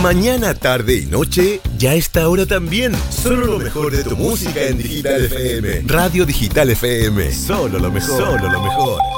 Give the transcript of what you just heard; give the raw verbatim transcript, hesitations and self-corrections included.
Mañana, tarde y noche, ya está hora también. Solo lo mejor de tu música en Digital F M. Radio Digital F M. Solo lo mejor. Solo lo mejor.